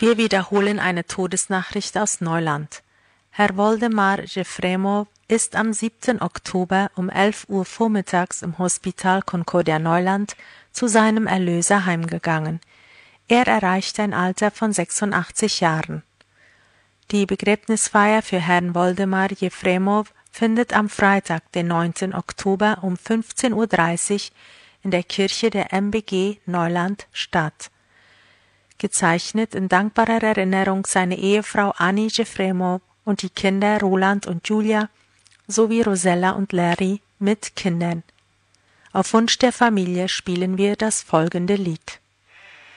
Wir wiederholen eine Todesnachricht aus Neuland. Herr Woldemar Jefremov ist am 7. Oktober um 11 Uhr vormittags im Hospital Concordia Neuland zu seinem Erlöser heimgegangen. Er erreichte ein Alter von 86 Jahren. Die Begräbnisfeier für Herrn Woldemar Jefremov findet am Freitag, den 9. Oktober um 15:30 Uhr in der Kirche der MBG Neuland statt. Gezeichnet in dankbarer Erinnerung seine Ehefrau Annie Jefremov und die Kinder Roland und Julia sowie Rosella und Larry mit Kindern. Auf Wunsch der Familie spielen wir das folgende Lied.